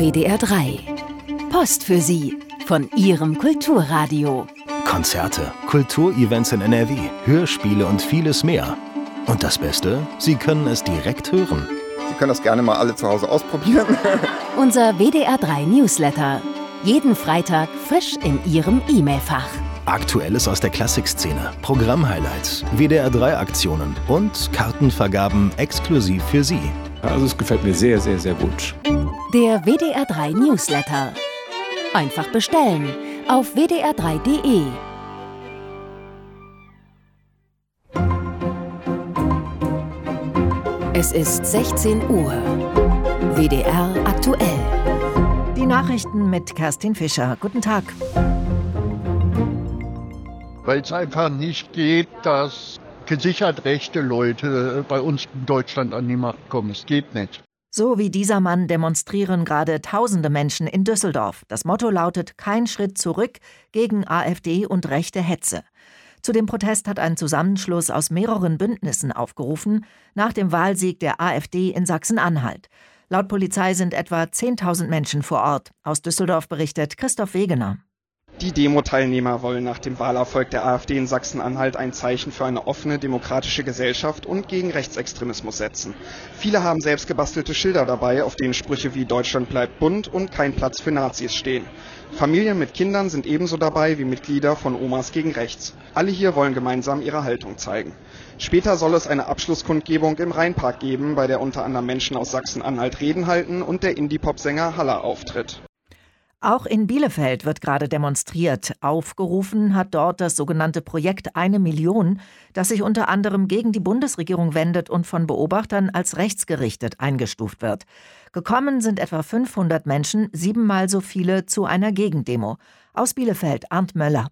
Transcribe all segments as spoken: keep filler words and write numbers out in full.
W D R drei. Post für Sie von Ihrem Kulturradio. Konzerte, Kulturevents in N R W, Hörspiele und vieles mehr. Und das Beste, Sie können es direkt hören. Sie können das gerne mal alle zu Hause ausprobieren. Unser W D R drei Newsletter. Jeden Freitag frisch in Ihrem E-Mail-Fach. Aktuelles aus der Klassikszene, Programm-Highlights, W D R drei Aktionen und Kartenvergaben exklusiv für Sie. Also es gefällt mir sehr, sehr, sehr gut. Der W D R drei Newsletter. Einfach bestellen auf w d r drei punkt d e. Es ist sechzehn Uhr. W D R aktuell. Die Nachrichten mit Kerstin Fischer. Guten Tag. Weil es einfach nicht geht, dass gesichert rechte Leute bei uns in Deutschland an die Macht kommen. Es geht nicht. So wie dieser Mann demonstrieren gerade tausende Menschen in Düsseldorf. Das Motto lautet: Kein Schritt zurück gegen AfD und rechte Hetze. Zu dem Protest hat ein Zusammenschluss aus mehreren Bündnissen aufgerufen, nach dem Wahlsieg der AfD in Sachsen-Anhalt. Laut Polizei sind etwa zehntausend Menschen vor Ort. Aus Düsseldorf berichtet Christoph Wegener. Die Demo-Teilnehmer wollen nach dem Wahlerfolg der AfD in Sachsen-Anhalt ein Zeichen für eine offene, demokratische Gesellschaft und gegen Rechtsextremismus setzen. Viele haben selbst gebastelte Schilder dabei, auf denen Sprüche wie Deutschland bleibt bunt und kein Platz für Nazis stehen. Familien mit Kindern sind ebenso dabei wie Mitglieder von Omas gegen Rechts. Alle hier wollen gemeinsam ihre Haltung zeigen. Später soll es eine Abschlusskundgebung im Rheinpark geben, bei der unter anderem Menschen aus Sachsen-Anhalt Reden halten und der Indie-Pop-Sänger Haller auftritt. Auch in Bielefeld wird gerade demonstriert. Aufgerufen hat dort das sogenannte Projekt Eine Million, das sich unter anderem gegen die Bundesregierung wendet und von Beobachtern als rechtsgerichtet eingestuft wird. Gekommen sind etwa fünfhundert Menschen, siebenmal so viele zu einer Gegendemo. Aus Bielefeld, Arndt Möller.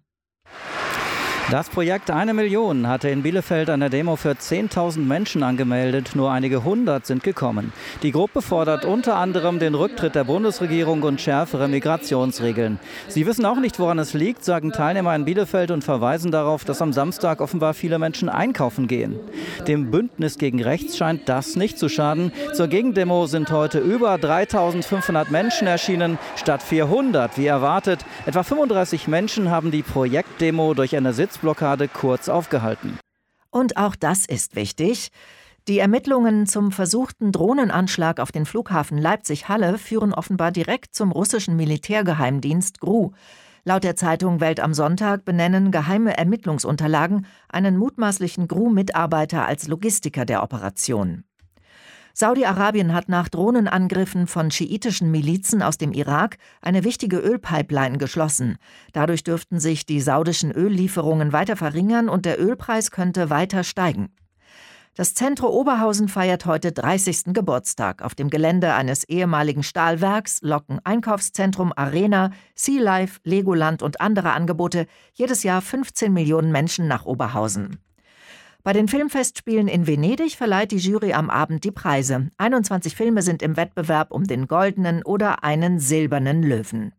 Das Projekt Eine Million hatte in Bielefeld an der Demo für zehntausend Menschen angemeldet. Nur einige hundert sind gekommen. Die Gruppe fordert unter anderem den Rücktritt der Bundesregierung und schärfere Migrationsregeln. Sie wissen auch nicht, woran es liegt, sagen Teilnehmer in Bielefeld und verweisen darauf, dass am Samstag offenbar viele Menschen einkaufen gehen. Dem Bündnis gegen Rechts scheint das nicht zu schaden. Zur Gegendemo sind heute über dreitausendfünfhundert Menschen erschienen, statt vierhundert, wie erwartet. Etwa fünfunddreißig Menschen haben die Projektdemo durch eine Sitzung Blockade kurz aufgehalten. Und auch das ist wichtig. Die Ermittlungen zum versuchten Drohnenanschlag auf den Flughafen Leipzig-Halle führen offenbar direkt zum russischen Militärgeheimdienst G R U. Laut der Zeitung Welt am Sonntag benennen geheime Ermittlungsunterlagen einen mutmaßlichen G R U-Mitarbeiter als Logistiker der Operation. Saudi-Arabien hat nach Drohnenangriffen von schiitischen Milizen aus dem Irak eine wichtige Ölpipeline geschlossen. Dadurch dürften sich die saudischen Öllieferungen weiter verringern und der Ölpreis könnte weiter steigen. Das Zentro Oberhausen feiert heute dreißigsten Geburtstag. Auf dem Gelände eines ehemaligen Stahlwerks locken Einkaufszentrum, Arena, Sea Life, Legoland und andere Angebote jedes Jahr fünfzehn Millionen Menschen nach Oberhausen. Bei den Filmfestspielen in Venedig verleiht die Jury am Abend die Preise. einundzwanzig Filme sind im Wettbewerb um den goldenen oder einen silbernen Löwen.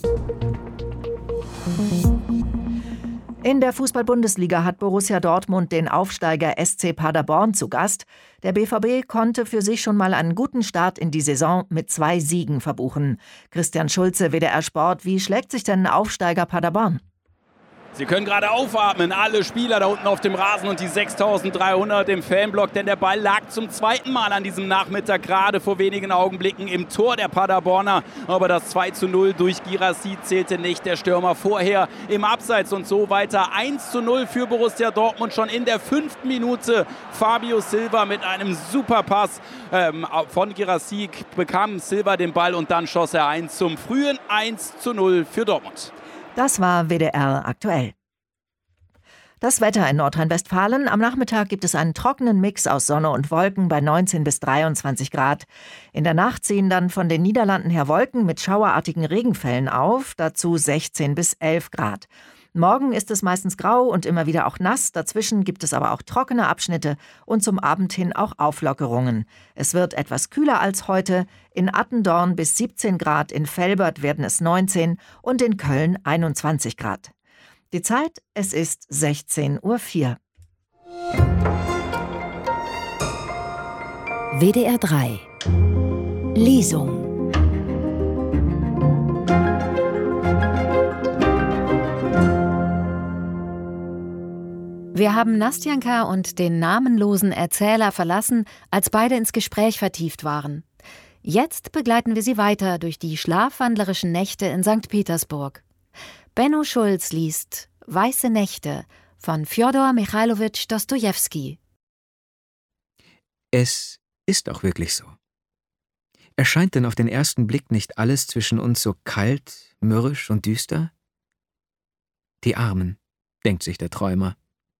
In der Fußball-Bundesliga hat Borussia Dortmund den Aufsteiger S C Paderborn zu Gast. Der B V B konnte für sich schon mal einen guten Start in die Saison mit zwei Siegen verbuchen. Christian Schulze, W D R Sport, wie schlägt sich denn Aufsteiger Paderborn? Sie können gerade aufatmen, alle Spieler da unten auf dem Rasen und die sechstausenddreihundert im Fanblock, denn der Ball lag zum zweiten Mal an diesem Nachmittag gerade vor wenigen Augenblicken im Tor der Paderborner. Aber das zwei zu null durch Guirassy zählte nicht, der Stürmer vorher im Abseits und so weiter. eins zu null für Borussia Dortmund schon in der fünften Minute. Fabio Silva mit einem Superpass ähm, von Guirassy bekam Silva den Ball und dann schoss er ein zum frühen eins zu null für Dortmund. Das war W D R aktuell. Das Wetter in Nordrhein-Westfalen. Am Nachmittag gibt es einen trockenen Mix aus Sonne und Wolken bei neunzehn bis dreiundzwanzig Grad. In der Nacht ziehen dann von den Niederlanden her Wolken mit schauerartigen Regenfällen auf, dazu sechzehn bis elf Grad. Morgen ist es meistens grau und immer wieder auch nass. Dazwischen gibt es aber auch trockene Abschnitte und zum Abend hin auch Auflockerungen. Es wird etwas kühler als heute. In Attendorn bis siebzehn Grad, in Velbert werden es neunzehn und in Köln einundzwanzig Grad. Die Zeit, es ist sechzehn Uhr vier. W D R drei. Lesung. Wir haben Nastjanka und den namenlosen Erzähler verlassen, als beide ins Gespräch vertieft waren. Jetzt begleiten wir sie weiter durch die schlafwandlerischen Nächte in Sankt Petersburg. Benno Schulz liest Weiße Nächte von Fjodor Michailowitsch Dostojewski. Es ist auch wirklich so. Erscheint denn auf den ersten Blick nicht alles zwischen uns so kalt, mürrisch und düster? Die Armen, denkt sich der Träumer.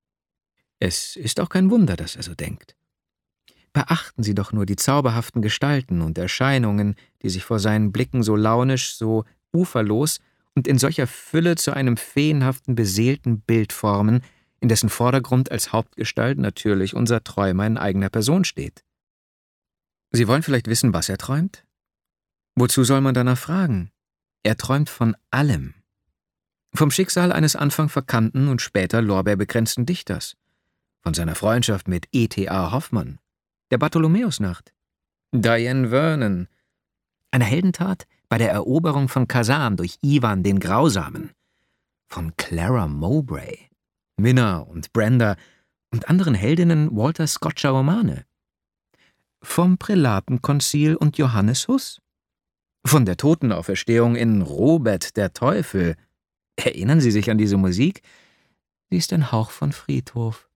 Es ist auch kein Wunder, dass er so denkt. Beachten Sie doch nur die zauberhaften Gestalten und Erscheinungen, die sich vor seinen Blicken so launisch, so uferlos und in solcher Fülle zu einem feenhaften, beseelten Bild formen, in dessen Vordergrund als Hauptgestalt natürlich unser Träumer in eigener Person steht. Sie wollen vielleicht wissen, was er träumt? Wozu soll man danach fragen? Er träumt von allem. Vom Schicksal eines Anfang verkannten und später lorbeerbekränzten Dichters. Von seiner Freundschaft mit E T A Hoffmann, der Bartholomäusnacht, Diane Vernon, einer Heldentat bei der Eroberung von Kasan durch Ivan den Grausamen, von Clara Mowbray, Minna und Brenda und anderen Heldinnen Walter Scottscher Romane, vom Prälatenkonzil und Johannes Huss, von der Totenauferstehung in Robert der Teufel. Erinnern Sie sich an diese Musik? Sie ist ein Hauch von Friedhof.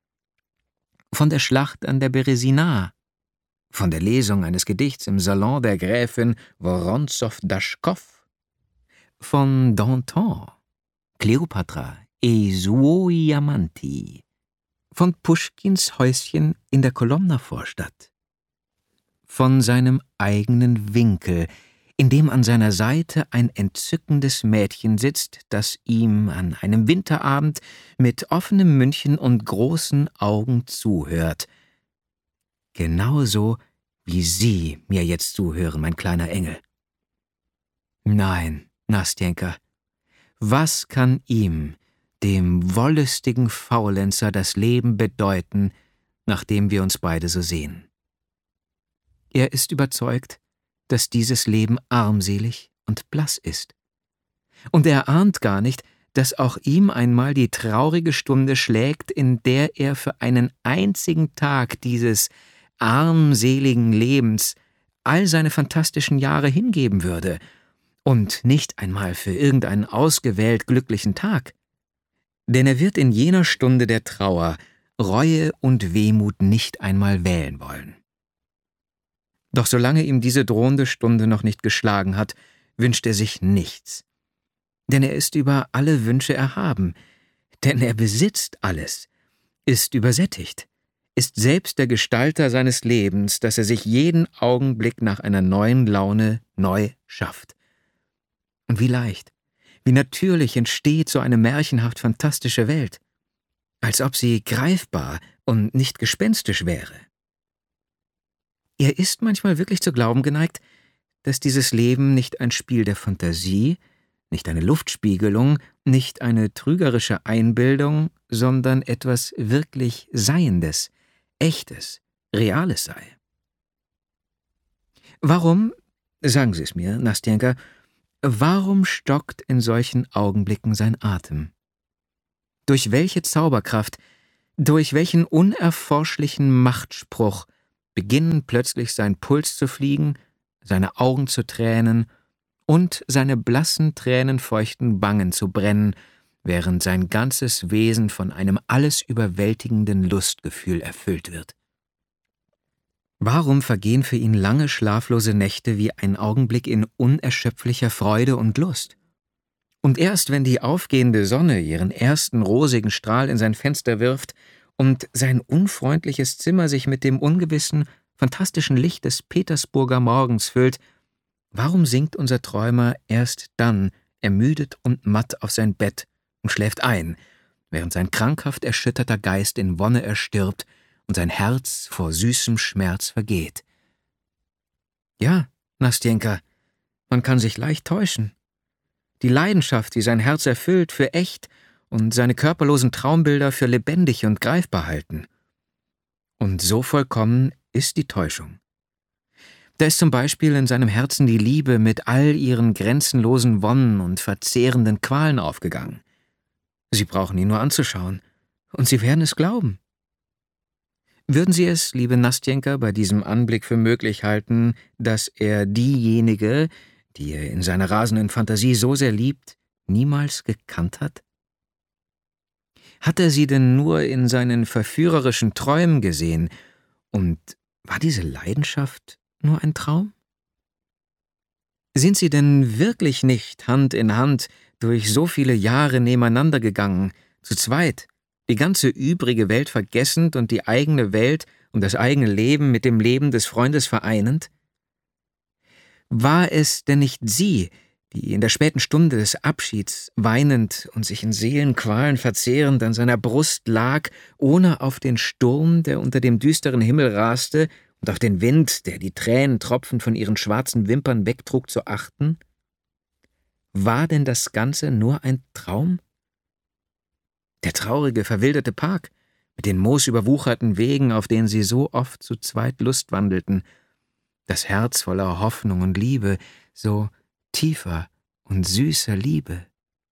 Von der Schlacht an der Beresina, von der Lesung eines Gedichts im Salon der Gräfin Woronzow-Daschkow, von Danton, Kleopatra e suoi amanti, von Puschkins Häuschen in der Kolomna-Vorstadt, von seinem eigenen Winkel, in dem an seiner Seite ein entzückendes Mädchen sitzt, das ihm an einem Winterabend mit offenem Mündchen und großen Augen zuhört. Genauso, wie Sie mir jetzt zuhören, mein kleiner Engel. Nein, Nastjenka, was kann ihm, dem wollüstigen Faulenzer, das Leben bedeuten, nachdem wir uns beide so sehen? Er ist überzeugt, dass dieses Leben armselig und blass ist. Und er ahnt gar nicht, dass auch ihm einmal die traurige Stunde schlägt, in der er für einen einzigen Tag dieses armseligen Lebens all seine fantastischen Jahre hingeben würde, und nicht einmal für irgendeinen ausgewählt glücklichen Tag. Denn er wird in jener Stunde der Trauer Reue und Wehmut nicht einmal wählen wollen. Doch solange ihm diese drohende Stunde noch nicht geschlagen hat, wünscht er sich nichts. Denn er ist über alle Wünsche erhaben, denn er besitzt alles, ist übersättigt, ist selbst der Gestalter seines Lebens, das er sich jeden Augenblick nach einer neuen Laune neu schafft. Und wie leicht, wie natürlich entsteht so eine märchenhaft fantastische Welt, als ob sie greifbar und nicht gespenstisch wäre. Er ist manchmal wirklich zu glauben geneigt, dass dieses Leben nicht ein Spiel der Fantasie, nicht eine Luftspiegelung, nicht eine trügerische Einbildung, sondern etwas wirklich Seiendes, Echtes, Reales sei. Warum, sagen Sie es mir, Nastjenka, warum stockt in solchen Augenblicken sein Atem? Durch welche Zauberkraft, durch welchen unerforschlichen Machtspruch beginnen plötzlich sein Puls zu fliegen, seine Augen zu tränen und seine blassen, tränenfeuchten Wangen zu brennen, während sein ganzes Wesen von einem alles überwältigenden Lustgefühl erfüllt wird. Warum vergehen für ihn lange schlaflose Nächte wie ein Augenblick in unerschöpflicher Freude und Lust? Und erst wenn die aufgehende Sonne ihren ersten rosigen Strahl in sein Fenster wirft und sein unfreundliches Zimmer sich mit dem ungewissen, fantastischen Licht des Petersburger Morgens füllt, warum sinkt unser Träumer erst dann ermüdet und matt auf sein Bett und schläft ein, während sein krankhaft erschütterter Geist in Wonne erstirbt und sein Herz vor süßem Schmerz vergeht? Ja, Nastjenka, man kann sich leicht täuschen. Die Leidenschaft, die sein Herz erfüllt, für echt und seine körperlosen Traumbilder für lebendig und greifbar halten. Und so vollkommen ist die Täuschung. Da ist zum Beispiel in seinem Herzen die Liebe mit all ihren grenzenlosen Wonnen und verzehrenden Qualen aufgegangen. Sie brauchen ihn nur anzuschauen, Und Sie werden es glauben. Würden Sie es, liebe Nastjenka, bei diesem Anblick für möglich halten, dass er diejenige, die er in seiner rasenden Fantasie so sehr liebt, niemals gekannt hat? Hat er sie denn nur in seinen verführerischen Träumen gesehen, und war diese Leidenschaft nur ein Traum? Sind sie denn wirklich nicht Hand in Hand durch so viele Jahre nebeneinander gegangen, zu zweit, die ganze übrige Welt vergessend und die eigene Welt und das eigene Leben mit dem Leben des Freundes vereinend? War es denn nicht sie, die in der späten Stunde des Abschieds weinend und sich in Seelenqualen verzehrend an seiner Brust lag, ohne auf den Sturm, der unter dem düsteren Himmel raste, und auf den Wind, der die Tränentropfen von ihren schwarzen Wimpern wegtrug, zu achten? War denn das Ganze nur ein Traum? Der traurige, verwilderte Park, mit den moosüberwucherten Wegen, auf denen sie so oft zu zweit lustwandelten, das Herz voller Hoffnung und Liebe, so tiefer und süßer Liebe.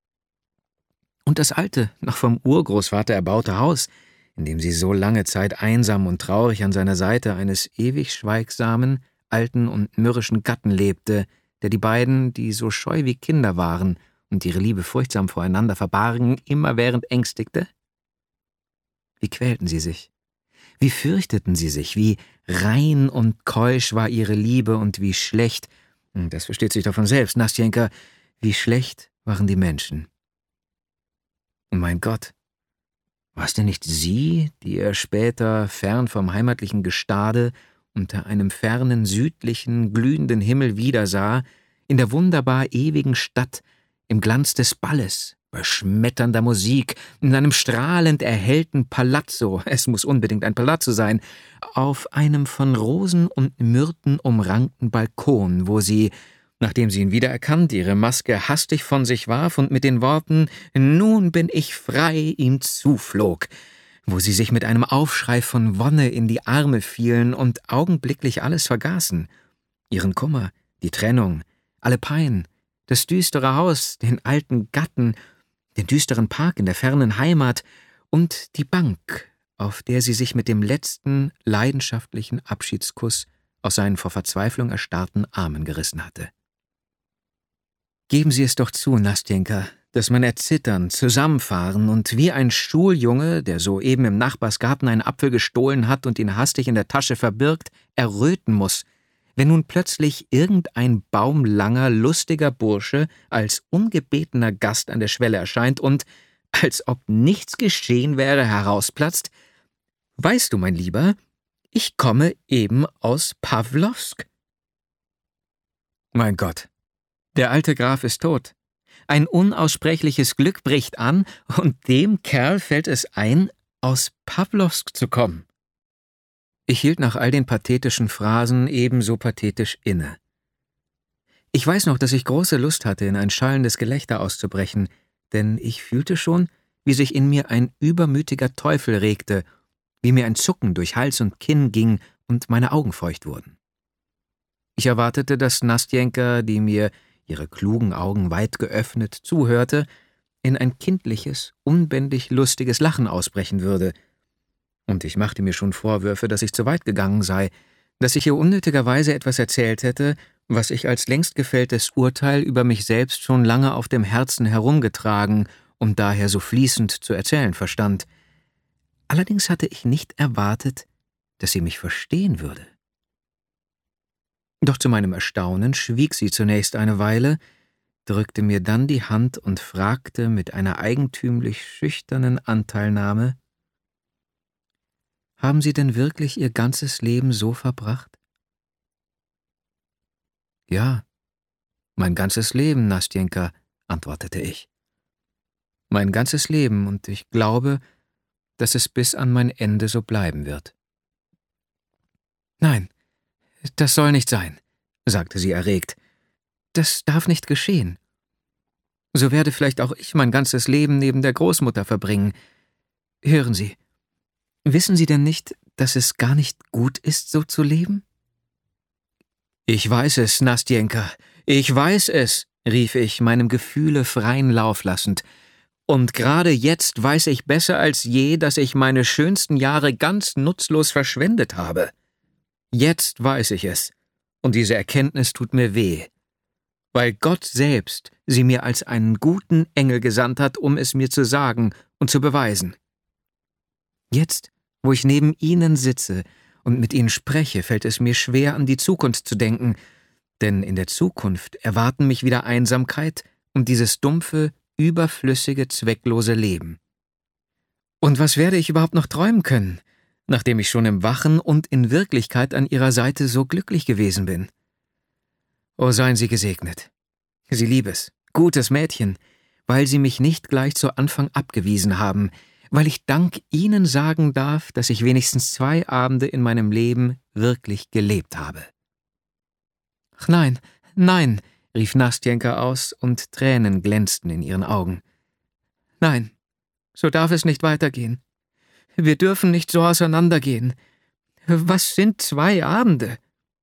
Und das alte, noch vom Urgroßvater erbaute Haus, in dem sie so lange Zeit einsam und traurig an seiner Seite eines ewig schweigsamen, alten und mürrischen Gatten lebte, der die beiden, die so scheu wie Kinder waren und ihre Liebe furchtsam voreinander verbargen, immerwährend ängstigte? Wie quälten sie sich? Wie fürchteten sie sich? Wie rein und keusch war ihre Liebe und wie schlecht, das versteht sich doch von selbst, Nastjenka, wie schlecht waren die Menschen. Und mein Gott, war es denn nicht sie, die er später fern vom heimatlichen Gestade unter einem fernen, südlichen, glühenden Himmel wiedersah, in der wunderbar ewigen Stadt, im Glanz des Balles, bei schmetternder Musik, in einem strahlend erhellten Palazzo, es muss unbedingt ein Palazzo sein, auf einem von Rosen und Myrten umrankten Balkon, wo sie, nachdem sie ihn wiedererkannt, ihre Maske hastig von sich warf und mit den Worten »Nun bin ich frei« ihm zuflog, wo sie sich mit einem Aufschrei von Wonne in die Arme fielen und augenblicklich alles vergaßen, ihren Kummer, die Trennung, alle Pein, das düstere Haus, den alten Gatten, den düsteren Park in der fernen Heimat und die Bank, auf der sie sich mit dem letzten leidenschaftlichen Abschiedskuss aus seinen vor Verzweiflung erstarrten Armen gerissen hatte. Geben Sie es doch zu, Nastjenka, dass man erzittern, zusammenfahren und wie ein Schuljunge, der soeben im Nachbarsgarten einen Apfel gestohlen hat und ihn hastig in der Tasche verbirgt, erröten muss, wenn nun plötzlich irgendein baumlanger, lustiger Bursche als ungebetener Gast an der Schwelle erscheint und, als ob nichts geschehen wäre, herausplatzt: »Weißt du, mein Lieber, ich komme eben aus Pawlowsk.« Mein Gott, der alte Graf ist tot. Ein unaussprechliches Glück bricht an, und dem Kerl fällt es ein, aus Pawlowsk zu kommen. Ich hielt nach all den pathetischen Phrasen ebenso pathetisch inne. Ich weiß noch, dass ich große Lust hatte, in ein schallendes Gelächter auszubrechen, denn ich fühlte schon, wie sich in mir ein übermütiger Teufel regte, wie mir ein Zucken durch Hals und Kinn ging und meine Augen feucht wurden. Ich erwartete, dass Nastjenka, die mir ihre klugen Augen weit geöffnet zuhörte, in ein kindliches, unbändig lustiges Lachen ausbrechen würde, und ich machte mir schon Vorwürfe, dass ich zu weit gegangen sei, dass ich ihr unnötigerweise etwas erzählt hätte, was ich als längst gefälltes Urteil über mich selbst schon lange auf dem Herzen herumgetragen und daher so fließend zu erzählen verstand. Allerdings hatte ich nicht erwartet, dass sie mich verstehen würde. Doch zu meinem Erstaunen schwieg sie zunächst eine Weile, drückte mir dann die Hand und fragte mit einer eigentümlich schüchternen Anteilnahme: »Haben Sie denn wirklich Ihr ganzes Leben so verbracht?« »Ja, mein ganzes Leben, Nastjenka«, antwortete ich. »Mein ganzes Leben, und ich glaube, dass es bis an mein Ende so bleiben wird.« »Nein, das soll nicht sein«, sagte sie erregt. »Das darf nicht geschehen. So werde vielleicht auch ich mein ganzes Leben neben der Großmutter verbringen. Hören Sie, wissen Sie denn nicht, dass es gar nicht gut ist, so zu leben?« »Ich weiß es, Nastjenka, ich weiß es«, rief ich, meinem Gefühle freien Lauf lassend. Und gerade jetzt weiß ich besser als je, dass ich meine schönsten Jahre ganz nutzlos verschwendet habe. Jetzt weiß ich es, und diese Erkenntnis tut mir weh, weil Gott selbst sie mir als einen guten Engel gesandt hat, um es mir zu sagen und zu beweisen. Jetzt, wo ich neben Ihnen sitze und mit Ihnen spreche, fällt es mir schwer, an die Zukunft zu denken, denn in der Zukunft erwarten mich wieder Einsamkeit und dieses dumpfe, überflüssige, zwecklose Leben. Und was werde ich überhaupt noch träumen können, nachdem ich schon im Wachen und in Wirklichkeit an Ihrer Seite so glücklich gewesen bin? O, seien Sie gesegnet. Sie liebes, gutes Mädchen, weil Sie mich nicht gleich zu Anfang abgewiesen haben, weil ich dank Ihnen sagen darf, dass ich wenigstens zwei Abende in meinem Leben wirklich gelebt habe. »Ach nein, nein«, rief Nastjenka aus, und Tränen glänzten in ihren Augen. »Nein, so darf es nicht weitergehen. Wir dürfen nicht so auseinandergehen. Was sind zwei Abende?«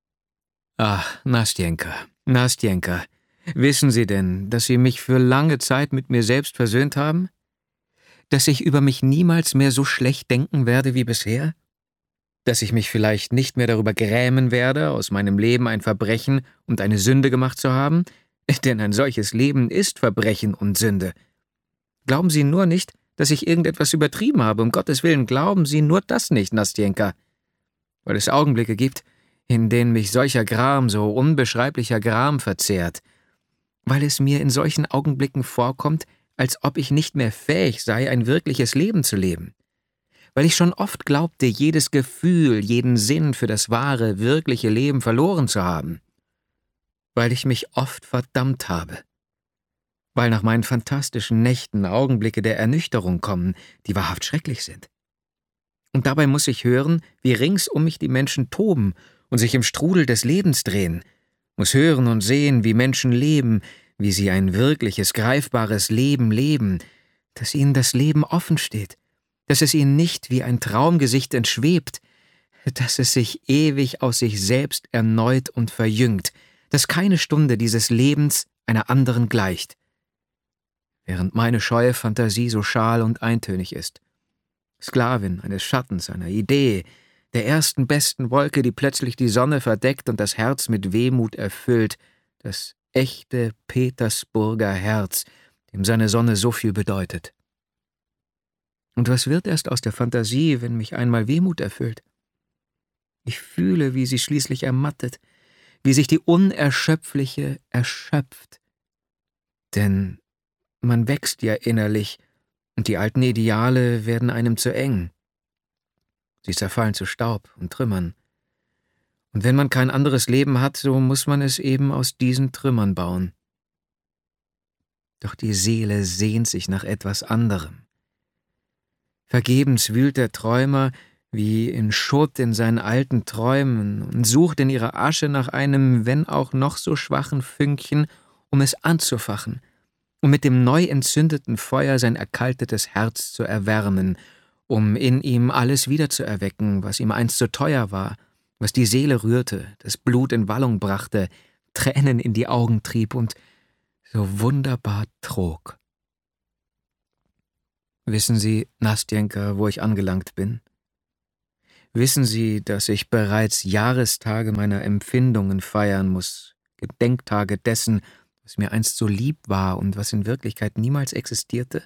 »Ach, Nastjenka, Nastjenka, wissen Sie denn, dass Sie mich für lange Zeit mit mir selbst versöhnt haben? Dass ich über mich niemals mehr so schlecht denken werde wie bisher? Dass ich mich vielleicht nicht mehr darüber grämen werde, aus meinem Leben ein Verbrechen und eine Sünde gemacht zu haben? Denn ein solches Leben ist Verbrechen und Sünde. Glauben Sie nur nicht, dass ich irgendetwas übertrieben habe. Um Gottes Willen, glauben Sie nur das nicht, Nastjenka. Weil es Augenblicke gibt, in denen mich solcher Gram, so unbeschreiblicher Gram verzehrt. Weil es mir in solchen Augenblicken vorkommt, als ob ich nicht mehr fähig sei, ein wirkliches Leben zu leben. Weil ich schon oft glaubte, jedes Gefühl, jeden Sinn für das wahre, wirkliche Leben verloren zu haben. Weil ich mich oft verdammt habe. Weil nach meinen fantastischen Nächten Augenblicke der Ernüchterung kommen, die wahrhaft schrecklich sind. Und dabei muss ich hören, wie rings um mich die Menschen toben und sich im Strudel des Lebens drehen, muss hören und sehen, wie Menschen leben, wie sie ein wirkliches, greifbares Leben leben, dass ihnen das Leben offen steht, dass es ihnen nicht wie ein Traumgesicht entschwebt, dass es sich ewig aus sich selbst erneut und verjüngt, dass keine Stunde dieses Lebens einer anderen gleicht, während meine scheue Fantasie so schal und eintönig ist, Sklavin eines Schattens, einer Idee, der ersten besten Wolke, die plötzlich die Sonne verdeckt und das Herz mit Wehmut erfüllt, das echte Petersburger Herz, dem seine Sonne so viel bedeutet. Und was wird erst aus der Fantasie, wenn mich einmal Wehmut erfüllt? Ich fühle, wie sie schließlich ermattet, wie sich die Unerschöpfliche erschöpft. Denn man wächst ja innerlich, und die alten Ideale werden einem zu eng. Sie zerfallen zu Staub und Trümmern. Und wenn man kein anderes Leben hat, so muss man es eben aus diesen Trümmern bauen. Doch die Seele sehnt sich nach etwas anderem. Vergebens wühlt der Träumer wie in Schutt in seinen alten Träumen und sucht in ihrer Asche nach einem, wenn auch noch so schwachen Fünkchen, um es anzufachen, um mit dem neu entzündeten Feuer sein erkaltetes Herz zu erwärmen, um in ihm alles wiederzuerwecken, was ihm einst so teuer war, was die Seele rührte, das Blut in Wallung brachte, Tränen in die Augen trieb und so wunderbar trog. Wissen Sie, Nastjenka, wo ich angelangt bin? Wissen Sie, dass ich bereits Jahrestage meiner Empfindungen feiern muss, Gedenktage dessen, was mir einst so lieb war und was in Wirklichkeit niemals existierte?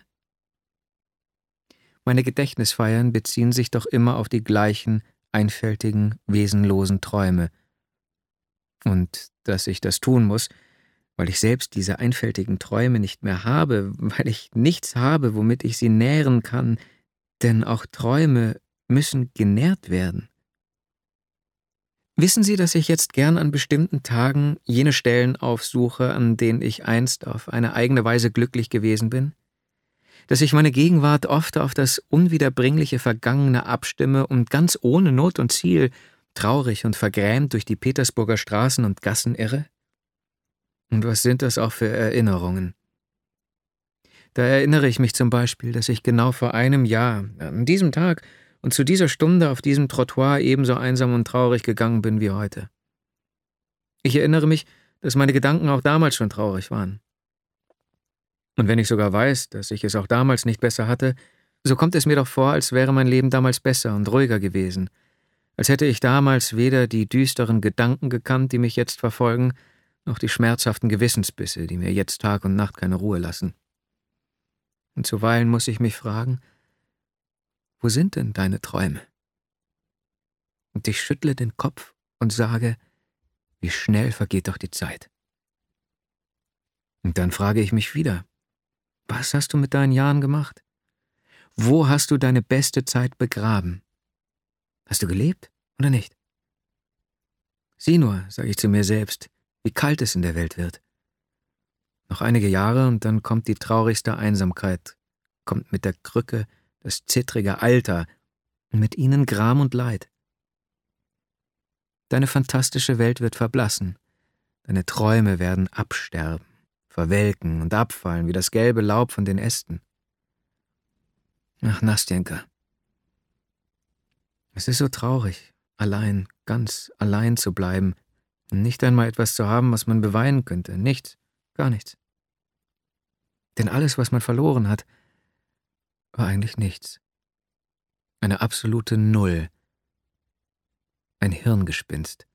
Meine Gedächtnisfeiern beziehen sich doch immer auf die gleichen, einfältigen, wesenlosen Träume. Und dass ich das tun muss, weil ich selbst diese einfältigen Träume nicht mehr habe, weil ich nichts habe, womit ich sie nähren kann, denn auch Träume müssen genährt werden. Wissen Sie, dass ich jetzt gern an bestimmten Tagen jene Stellen aufsuche, an denen ich einst auf eine eigene Weise glücklich gewesen bin? Dass ich meine Gegenwart oft auf das unwiederbringliche Vergangene abstimme und ganz ohne Not und Ziel, traurig und vergrämt durch die Petersburger Straßen und Gassen irre? Und was sind das auch für Erinnerungen? Da erinnere ich mich zum Beispiel, dass ich genau vor einem Jahr, an diesem Tag und zu dieser Stunde auf diesem Trottoir ebenso einsam und traurig gegangen bin wie heute. Ich erinnere mich, dass meine Gedanken auch damals schon traurig waren. Und wenn ich sogar weiß, dass ich es auch damals nicht besser hatte, so kommt es mir doch vor, als wäre mein Leben damals besser und ruhiger gewesen, als hätte ich damals weder die düsteren Gedanken gekannt, die mich jetzt verfolgen, noch die schmerzhaften Gewissensbisse, die mir jetzt Tag und Nacht keine Ruhe lassen. Und zuweilen muss ich mich fragen, wo sind denn deine Träume? Und ich schüttle den Kopf und sage, wie schnell vergeht doch die Zeit. Und dann frage ich mich wieder, was hast du mit deinen Jahren gemacht? Wo hast du deine beste Zeit begraben? Hast du gelebt oder nicht? Sieh nur, sage ich zu mir selbst, wie kalt es in der Welt wird. Noch einige Jahre und dann kommt die traurigste Einsamkeit, kommt mit der Krücke das zittrige Alter und mit ihnen Gram und Leid. Deine fantastische Welt wird verblassen, deine Träume werden absterben, verwelken und abfallen wie das gelbe Laub von den Ästen. Ach, Nastjenka, es ist so traurig, allein, ganz allein zu bleiben und nicht einmal etwas zu haben, was man beweinen könnte. Nichts, gar nichts. Denn alles, was man verloren hat, war eigentlich nichts. Eine absolute Null. Ein Hirngespinst.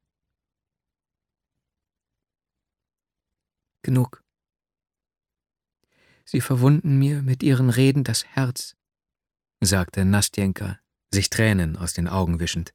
Genug. Sie verwunden mir mit ihren Reden das Herz, sagte Nastjenka, sich Tränen aus den Augen wischend.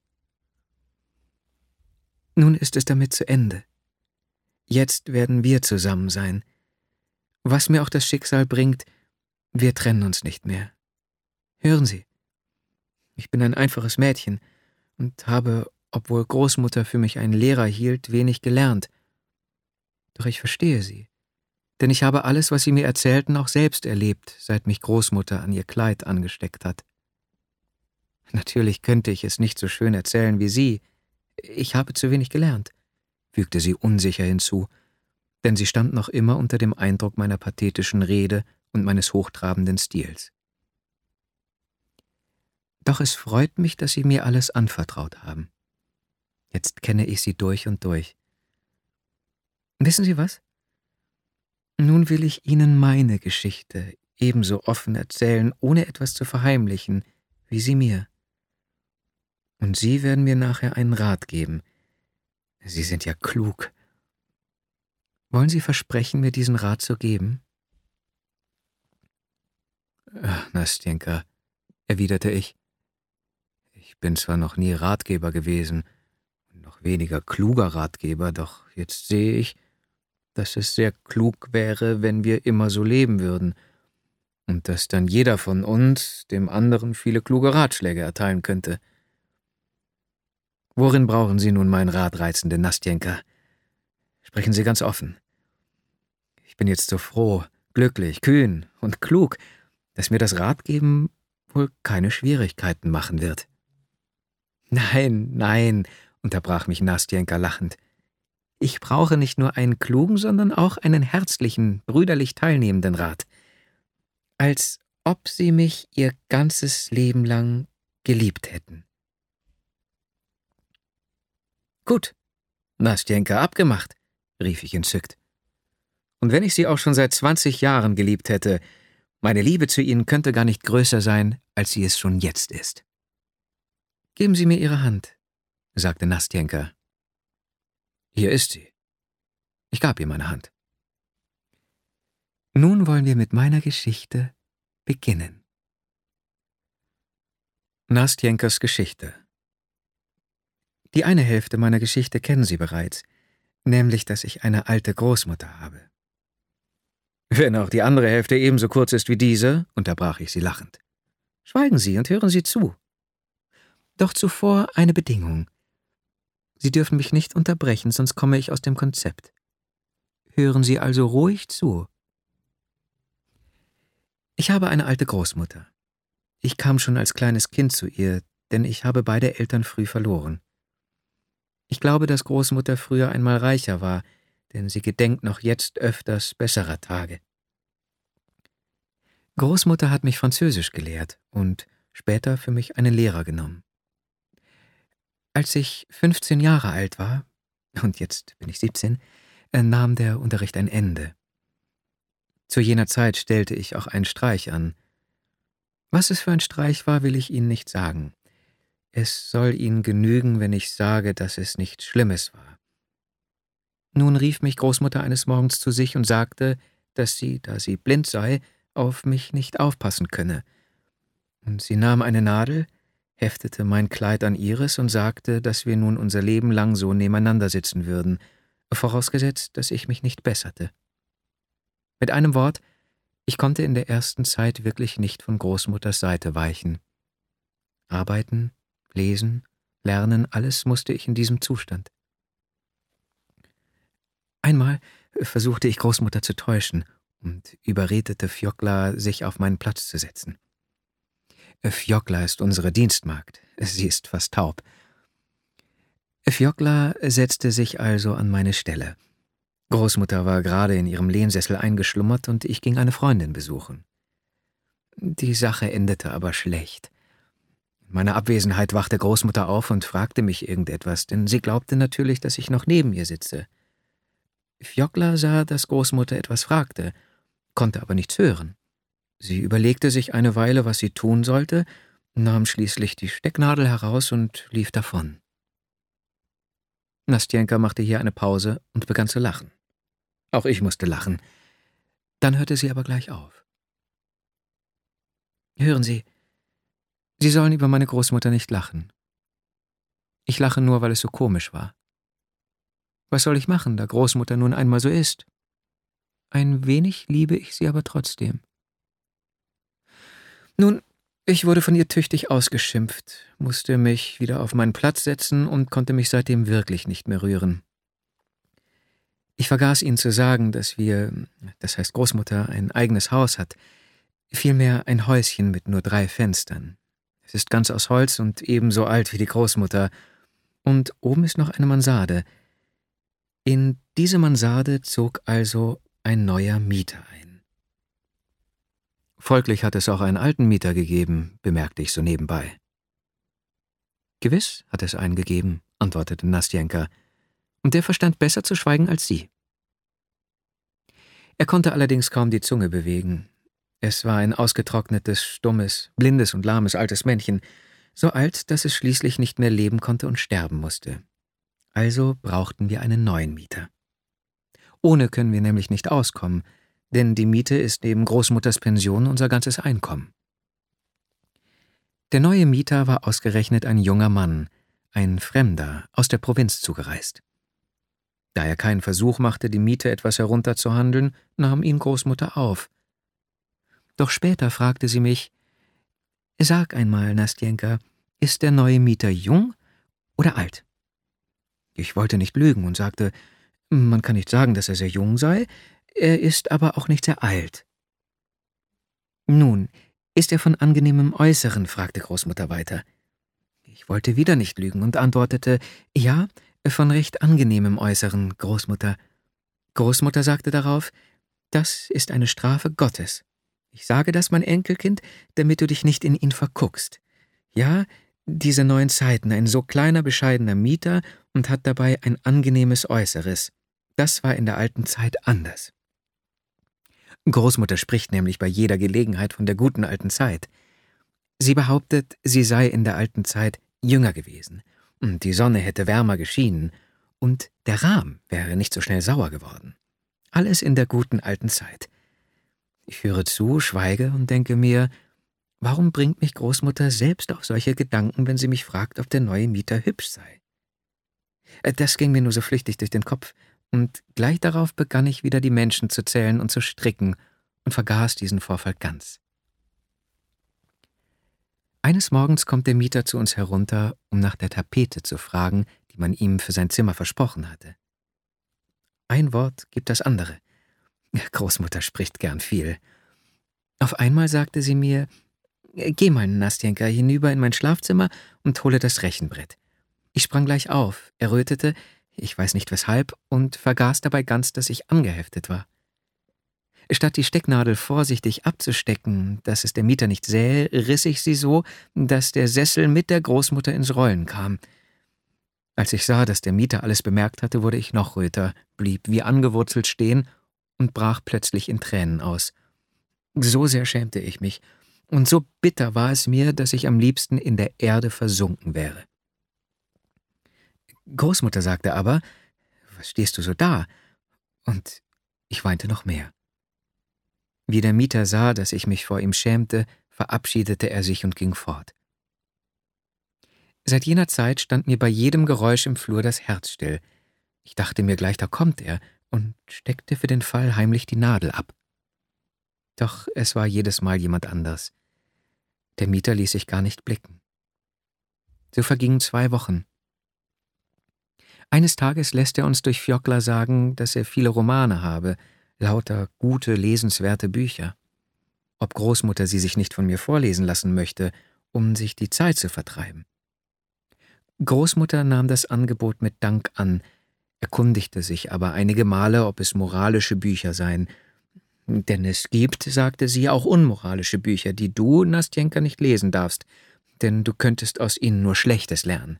Nun ist es damit zu Ende. Jetzt werden wir zusammen sein. Was mir auch das Schicksal bringt, wir trennen uns nicht mehr. Hören Sie, ich bin ein einfaches Mädchen und habe, obwohl Großmutter für mich einen Lehrer hielt, wenig gelernt. Doch ich verstehe Sie, denn ich habe alles, was Sie mir erzählten, auch selbst erlebt, seit mich Großmutter an ihr Kleid angesteckt hat. Natürlich könnte ich es nicht so schön erzählen wie Sie. Ich habe zu wenig gelernt, fügte sie unsicher hinzu, denn sie stand noch immer unter dem Eindruck meiner pathetischen Rede und meines hochtrabenden Stils. Doch es freut mich, dass Sie mir alles anvertraut haben. Jetzt kenne ich Sie durch und durch. Wissen Sie was? Nun will ich Ihnen meine Geschichte ebenso offen erzählen, ohne etwas zu verheimlichen, wie Sie mir. Und Sie werden mir nachher einen Rat geben. Sie sind ja klug. Wollen Sie versprechen, mir diesen Rat zu geben? Ach, Nastjenka, erwiderte ich. Ich bin zwar noch nie Ratgeber gewesen, noch weniger kluger Ratgeber, doch jetzt sehe ich, dass es sehr klug wäre, wenn wir immer so leben würden und dass dann jeder von uns dem anderen viele kluge Ratschläge erteilen könnte. Worin brauchen Sie nun meinen Rat, reizende Nastjenka? Sprechen Sie ganz offen. Ich bin jetzt so froh, glücklich, kühn und klug, dass mir das Ratgeben wohl keine Schwierigkeiten machen wird. Nein, nein, unterbrach mich Nastjenka lachend. Ich brauche nicht nur einen klugen, sondern auch einen herzlichen, brüderlich teilnehmenden Rat. Als ob Sie mich Ihr ganzes Leben lang geliebt hätten. Gut, Nastjenka, abgemacht, rief ich entzückt. Und wenn ich Sie auch schon seit zwanzig Jahren geliebt hätte, meine Liebe zu Ihnen könnte gar nicht größer sein, als sie es schon jetzt ist. Geben Sie mir Ihre Hand, sagte Nastjenka. Hier ist sie. Ich gab ihr meine Hand. Nun wollen wir mit meiner Geschichte beginnen. Nastjenkas Geschichte. Die eine Hälfte meiner Geschichte kennen Sie bereits, nämlich, dass ich eine alte Großmutter habe. Wenn auch die andere Hälfte ebenso kurz ist wie diese, unterbrach ich sie lachend. Schweigen Sie und hören Sie zu. Doch zuvor eine Bedingung. Sie dürfen mich nicht unterbrechen, sonst komme ich aus dem Konzept. Hören Sie also ruhig zu. Ich habe eine alte Großmutter. Ich kam schon als kleines Kind zu ihr, denn ich habe beide Eltern früh verloren. Ich glaube, dass Großmutter früher einmal reicher war, denn sie gedenkt noch jetzt öfters besserer Tage. Großmutter hat mich Französisch gelehrt und später für mich einen Lehrer genommen. Als ich fünfzehn Jahre alt war, und jetzt bin ich siebzehn, nahm der Unterricht ein Ende. Zu jener Zeit stellte ich auch einen Streich an. Was es für ein Streich war, will ich Ihnen nicht sagen. Es soll Ihnen genügen, wenn ich sage, dass es nichts Schlimmes war. Nun rief mich Großmutter eines Morgens zu sich und sagte, dass sie, da sie blind sei, auf mich nicht aufpassen könne. Und sie nahm eine Nadel, heftete mein Kleid an ihres und sagte, dass wir nun unser Leben lang so nebeneinander sitzen würden, vorausgesetzt, dass ich mich nicht besserte. Mit einem Wort, ich konnte in der ersten Zeit wirklich nicht von Großmutters Seite weichen. Arbeiten, lesen, lernen, alles musste ich in diesem Zustand. Einmal versuchte ich Großmutter zu täuschen und überredete Fjokla, sich auf meinen Platz zu setzen. Fjokla ist unsere Dienstmagd, sie ist fast taub. Fjokla setzte sich also an meine Stelle. Großmutter war gerade in ihrem Lehnsessel eingeschlummert und ich ging eine Freundin besuchen. Die Sache endete aber schlecht. In meiner Abwesenheit wachte Großmutter auf und fragte mich irgendetwas, denn sie glaubte natürlich, dass ich noch neben ihr sitze. Fjokla sah, dass Großmutter etwas fragte, konnte aber nichts hören. Sie überlegte sich eine Weile, was sie tun sollte, nahm schließlich die Stecknadel heraus und lief davon. Nastjenka machte hier eine Pause und begann zu lachen. Auch ich musste lachen. Dann hörte sie aber gleich auf. »Hören Sie, Sie sollen über meine Großmutter nicht lachen. Ich lache nur, weil es so komisch war. Was soll ich machen, da Großmutter nun einmal so ist? Ein wenig liebe ich sie aber trotzdem. Nun, ich wurde von ihr tüchtig ausgeschimpft, musste mich wieder auf meinen Platz setzen und konnte mich seitdem wirklich nicht mehr rühren. Ich vergaß Ihnen zu sagen, dass wir, das heißt Großmutter, ein eigenes Haus hat, vielmehr ein Häuschen mit nur drei Fenstern. Es ist ganz aus Holz und ebenso alt wie die Großmutter, und oben ist noch eine Mansarde. In diese Mansarde zog also ein neuer Mieter ein. Folglich hat es auch einen alten Mieter gegeben, bemerkte ich so nebenbei. Gewiss hat es einen gegeben, antwortete Nastjenka, und der verstand besser zu schweigen als sie. Er konnte allerdings kaum die Zunge bewegen. Es war ein ausgetrocknetes, stummes, blindes und lahmes altes Männchen, so alt, dass es schließlich nicht mehr leben konnte und sterben musste. Also brauchten wir einen neuen Mieter. Ohne können wir nämlich nicht auskommen, denn die Miete ist neben Großmutters Pension unser ganzes Einkommen. Der neue Mieter war ausgerechnet ein junger Mann, ein Fremder, aus der Provinz zugereist. Da er keinen Versuch machte, die Miete etwas herunterzuhandeln, nahm ihn Großmutter auf. Doch später fragte sie mich, »Sag einmal, Nastjenka, ist der neue Mieter jung oder alt?« Ich wollte nicht lügen und sagte, man kann nicht sagen, dass er sehr jung sei, er ist aber auch nicht sehr alt. »Nun, ist er von angenehmem Äußeren?« fragte Großmutter weiter. Ich wollte wieder nicht lügen und antwortete, »Ja, von recht angenehmem Äußeren, Großmutter.« Großmutter sagte darauf, »Das ist eine Strafe Gottes. Ich sage das, mein Enkelkind, damit du dich nicht in ihn verguckst. Ja, diese neuen Zeiten, ein so kleiner, bescheidener Mieter und hat dabei ein angenehmes Äußeres. Das war in der alten Zeit anders.« Großmutter spricht nämlich bei jeder Gelegenheit von der guten alten Zeit. Sie behauptet, sie sei in der alten Zeit jünger gewesen, und die Sonne hätte wärmer geschienen, und der Rahm wäre nicht so schnell sauer geworden. Alles in der guten alten Zeit. Ich höre zu, schweige und denke mir, warum bringt mich Großmutter selbst auf solche Gedanken, wenn sie mich fragt, ob der neue Mieter hübsch sei? Das ging mir nur so flüchtig durch den Kopf, und gleich darauf begann ich wieder die Menschen zu zählen und zu stricken und vergaß diesen Vorfall ganz. Eines Morgens kommt der Mieter zu uns herunter, um nach der Tapete zu fragen, die man ihm für sein Zimmer versprochen hatte. Ein Wort gibt das andere. Großmutter spricht gern viel. Auf einmal sagte sie mir, »Geh mal, Nastjenka, hinüber in mein Schlafzimmer und hole das Rechenbrett.« Ich sprang gleich auf, errötete, ich weiß nicht weshalb, und vergaß dabei ganz, dass ich angeheftet war. Statt die Stecknadel vorsichtig abzustecken, dass es der Mieter nicht sähe, riss ich sie so, dass der Sessel mit der Großmutter ins Rollen kam. Als ich sah, dass der Mieter alles bemerkt hatte, wurde ich noch röter, blieb wie angewurzelt stehen und brach plötzlich in Tränen aus. So sehr schämte ich mich, und so bitter war es mir, dass ich am liebsten in der Erde versunken wäre. Großmutter sagte aber: »Was stehst du so da?« Und ich weinte noch mehr. Wie der Mieter sah, dass ich mich vor ihm schämte, verabschiedete er sich und ging fort. Seit jener Zeit stand mir bei jedem Geräusch im Flur das Herz still. Ich dachte mir gleich, da kommt er, und steckte für den Fall heimlich die Nadel ab. Doch es war jedes Mal jemand anders. Der Mieter ließ sich gar nicht blicken. So vergingen zwei Wochen. Eines Tages lässt er uns durch Fjockla sagen, dass er viele Romane habe, lauter gute, lesenswerte Bücher. Ob Großmutter sie sich nicht von mir vorlesen lassen möchte, um sich die Zeit zu vertreiben. Großmutter nahm das Angebot mit Dank an, erkundigte sich aber einige Male, ob es moralische Bücher seien. Denn es gibt, sagte sie, auch unmoralische Bücher, die du, Nastjenka, nicht lesen darfst, denn du könntest aus ihnen nur Schlechtes lernen.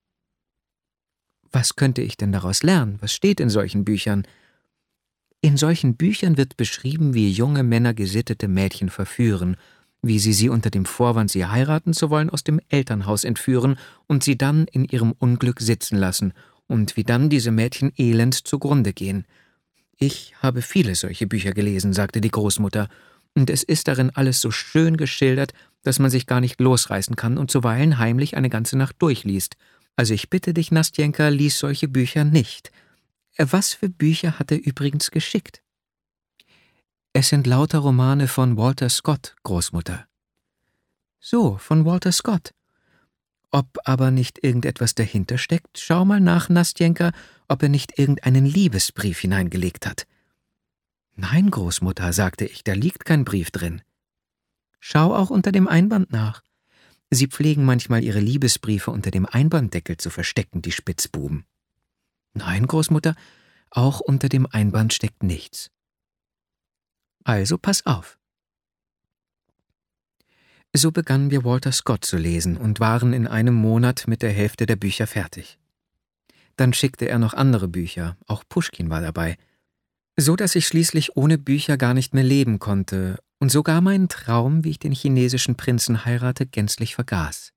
Was könnte ich denn daraus lernen? Was steht in solchen Büchern? In solchen Büchern wird beschrieben, wie junge Männer gesittete Mädchen verführen, wie sie sie unter dem Vorwand, sie heiraten zu wollen, aus dem Elternhaus entführen und sie dann in ihrem Unglück sitzen lassen, und wie dann diese Mädchen elend zugrunde gehen. Ich habe viele solche Bücher gelesen, sagte die Großmutter, und es ist darin alles so schön geschildert, dass man sich gar nicht losreißen kann und zuweilen heimlich eine ganze Nacht durchliest. Also ich bitte dich, Nastjenka, lies solche Bücher nicht. Was für Bücher hat er übrigens geschickt? Es sind lauter Romane von Walter Scott, Großmutter. So, von Walter Scott. Ob aber nicht irgendetwas dahinter steckt, schau mal nach, Nastjenka, ob er nicht irgendeinen Liebesbrief hineingelegt hat. Nein, Großmutter, sagte ich, da liegt kein Brief drin. Schau auch unter dem Einband nach. Sie pflegen manchmal ihre Liebesbriefe unter dem Einbanddeckel zu verstecken, die Spitzbuben. Nein, Großmutter, auch unter dem Einband steckt nichts. Also pass auf. So begannen wir Walter Scott zu lesen und waren in einem Monat mit der Hälfte der Bücher fertig. Dann schickte er noch andere Bücher, auch Puschkin war dabei, so dass ich schließlich ohne Bücher gar nicht mehr leben konnte und sogar meinen Traum, wie ich den chinesischen Prinzen heirate, gänzlich vergaß.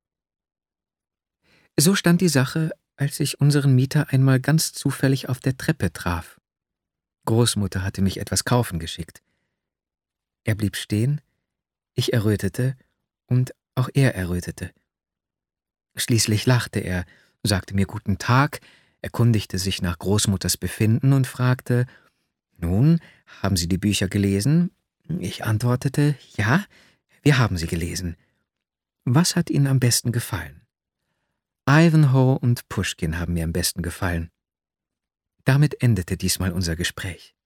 So stand die Sache, als ich unseren Mieter einmal ganz zufällig auf der Treppe traf. Großmutter hatte mich etwas kaufen geschickt. Er blieb stehen, ich errötete und auch er errötete. Schließlich lachte er, sagte mir guten Tag, erkundigte sich nach Großmutters Befinden und fragte: »Nun, haben Sie die Bücher gelesen?« Ich antwortete: »Ja, wir haben sie gelesen.« »Was hat Ihnen am besten gefallen?« »Ivanhoe und Puschkin haben mir am besten gefallen.« Damit endete diesmal unser Gespräch.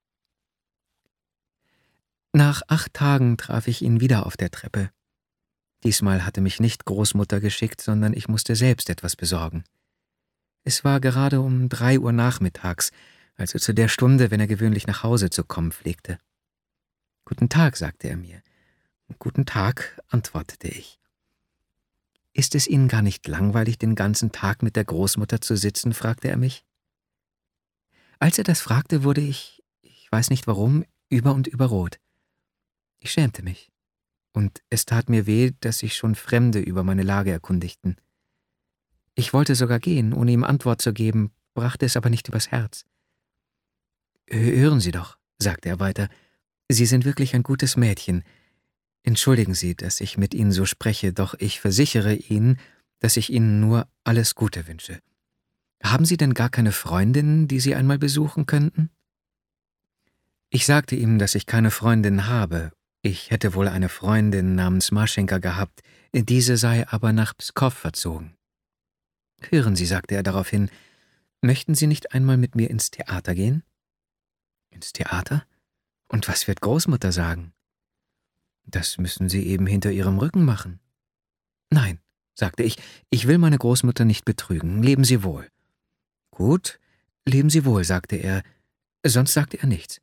Nach acht Tagen traf ich ihn wieder auf der Treppe. Diesmal hatte mich nicht Großmutter geschickt, sondern ich musste selbst etwas besorgen. Es war gerade um drei Uhr nachmittags, also zu der Stunde, wenn er gewöhnlich nach Hause zu kommen pflegte. »Guten Tag«, sagte er mir. »Guten Tag«, antwortete ich. »Ist es Ihnen gar nicht langweilig, den ganzen Tag mit der Großmutter zu sitzen?« fragte er mich. Als er das fragte, wurde ich, ich weiß nicht warum, über und über rot. Ich schämte mich, und es tat mir weh, dass sich schon Fremde über meine Lage erkundigten. Ich wollte sogar gehen, ohne ihm Antwort zu geben, brachte es aber nicht übers Herz. »Hören Sie doch«, sagte er weiter, »Sie sind wirklich ein gutes Mädchen. Entschuldigen Sie, dass ich mit Ihnen so spreche, doch ich versichere Ihnen, dass ich Ihnen nur alles Gute wünsche. Haben Sie denn gar keine Freundinnen, die Sie einmal besuchen könnten?« Ich sagte ihm, dass ich keine Freundin habe. Ich hätte wohl eine Freundin namens Maschenka gehabt, diese sei aber nach Pskow verzogen. »Hören Sie«, sagte er daraufhin, »möchten Sie nicht einmal mit mir ins Theater gehen?« »Ins Theater? Und was wird Großmutter sagen?« »Das müssen Sie eben hinter ihrem Rücken machen.« »Nein«, sagte ich, »ich will meine Großmutter nicht betrügen. Leben Sie wohl.« »Gut, leben Sie wohl«, sagte er, sonst sagte er nichts.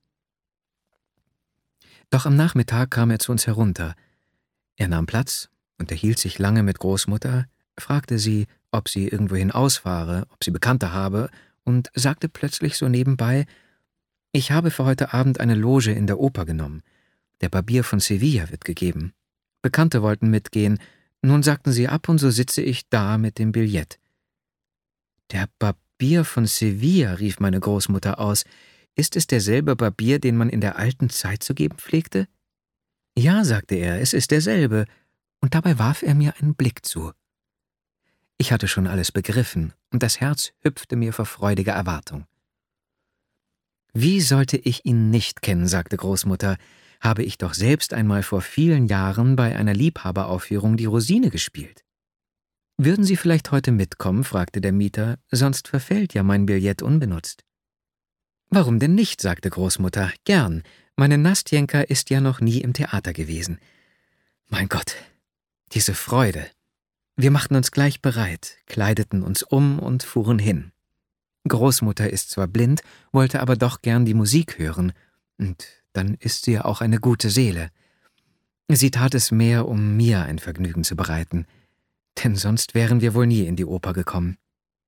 Doch am Nachmittag kam er zu uns herunter. Er nahm Platz, unterhielt sich lange mit Großmutter, fragte sie, ob sie irgendwohin ausfahre, ob sie Bekannte habe, und sagte plötzlich so nebenbei: »Ich habe für heute Abend eine Loge in der Oper genommen. Der Barbier von Sevilla wird gegeben. Bekannte wollten mitgehen. Nun sagten sie ab und so sitze ich da mit dem Billett.« »Der Barbier von Sevilla«, rief meine Großmutter aus. »Ist es derselbe Barbier, den man in der alten Zeit zu geben pflegte?« »Ja«, sagte er, »es ist derselbe.« Und dabei warf er mir einen Blick zu. Ich hatte schon alles begriffen, und das Herz hüpfte mir vor freudiger Erwartung. »Wie sollte ich ihn nicht kennen«, sagte Großmutter, »habe ich doch selbst einmal vor vielen Jahren bei einer Liebhaberaufführung die Rosine gespielt.« »Würden Sie vielleicht heute mitkommen?«, fragte der Mieter, »sonst verfällt ja mein Billett unbenutzt.« »Warum denn nicht?«, sagte Großmutter, »gern. Meine Nastjenka ist ja noch nie im Theater gewesen.« Mein Gott, diese Freude! Wir machten uns gleich bereit, kleideten uns um und fuhren hin. Großmutter ist zwar blind, wollte aber doch gern die Musik hören, und dann ist sie ja auch eine gute Seele. Sie tat es mehr, um mir ein Vergnügen zu bereiten, denn sonst wären wir wohl nie in die Oper gekommen.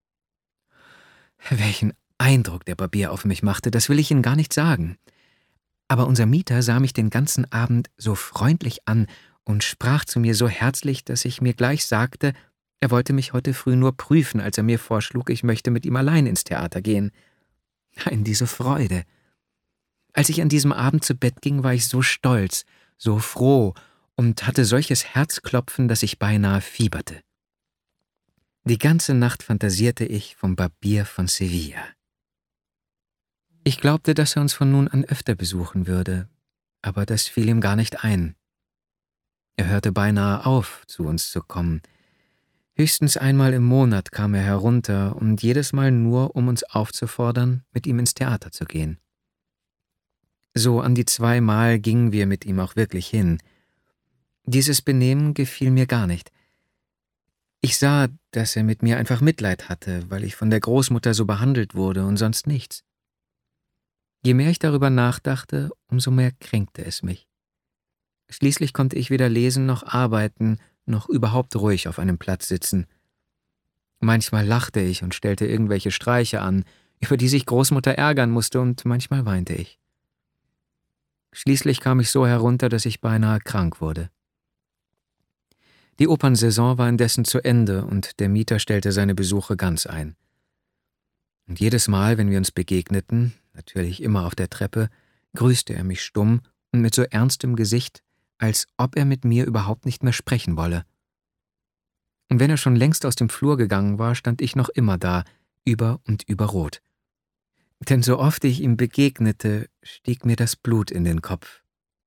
Welchen Eindruck der Barbier auf mich machte, das will ich Ihnen gar nicht sagen. Aber unser Mieter sah mich den ganzen Abend so freundlich an und sprach zu mir so herzlich, dass ich mir gleich sagte, er wollte mich heute früh nur prüfen, als er mir vorschlug, ich möchte mit ihm allein ins Theater gehen. Nein, diese Freude! Als ich an diesem Abend zu Bett ging, war ich so stolz, so froh und hatte solches Herzklopfen, dass ich beinahe fieberte. Die ganze Nacht fantasierte ich vom Barbier von Sevilla. Ich glaubte, dass er uns von nun an öfter besuchen würde, aber das fiel ihm gar nicht ein. Er hörte beinahe auf, zu uns zu kommen. Höchstens einmal im Monat kam er herunter, und jedes Mal nur, um uns aufzufordern, mit ihm ins Theater zu gehen. So an die zwei Mal gingen wir mit ihm auch wirklich hin. Dieses Benehmen gefiel mir gar nicht. Ich sah, dass er mit mir einfach Mitleid hatte, weil ich von der Großmutter so behandelt wurde und sonst nichts. Je mehr ich darüber nachdachte, umso mehr kränkte es mich. Schließlich konnte ich weder lesen noch arbeiten, noch überhaupt ruhig auf einem Platz sitzen. Manchmal lachte ich und stellte irgendwelche Streiche an, über die sich Großmutter ärgern musste, und manchmal weinte ich. Schließlich kam ich so herunter, dass ich beinahe krank wurde. Die Opernsaison war indessen zu Ende, und der Mieter stellte seine Besuche ganz ein. Und jedes Mal, wenn wir uns begegneten, natürlich immer auf der Treppe, grüßte er mich stumm und mit so ernstem Gesicht, als ob er mit mir überhaupt nicht mehr sprechen wolle. Und wenn er schon längst aus dem Flur gegangen war, stand ich noch immer da, über und über rot. Denn so oft ich ihm begegnete, stieg mir das Blut in den Kopf.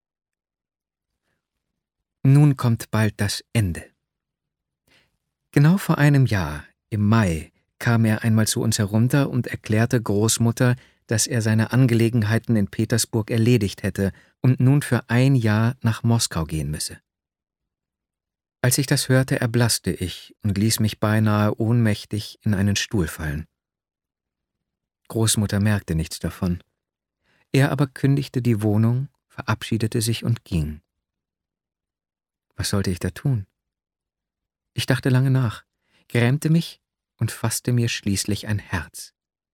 Nun kommt bald das Ende. Genau vor einem Jahr, im Mai, kam er einmal zu uns herunter und erklärte Großmutter, dass er seine Angelegenheiten in Petersburg erledigt hätte und nun für ein Jahr nach Moskau gehen müsse. Als ich das hörte, erblaßte ich und ließ mich beinahe ohnmächtig in einen Stuhl fallen. Großmutter merkte nichts davon. Er aber kündigte die Wohnung, verabschiedete sich und ging. Was sollte ich da tun? Ich dachte lange nach, grämte mich und fasste mir schließlich ein Herz.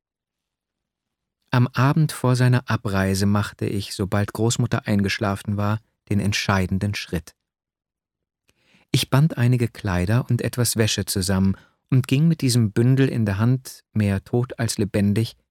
Am Abend vor seiner Abreise machte ich, sobald Großmutter eingeschlafen war, den entscheidenden Schritt. Ich band einige Kleider und etwas Wäsche zusammen und ging mit diesem Bündel in der Hand, mehr tot als lebendig,